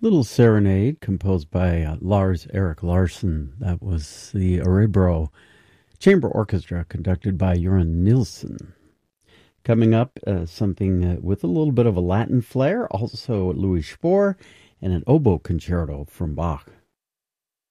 Little Serenade, composed by Lars Erik Larsson. That was the Örebro Chamber Orchestra, conducted by Göran Nilsson. Coming up, something with a little bit of a Latin flair, also Louis Spohr, and an oboe concerto from Bach.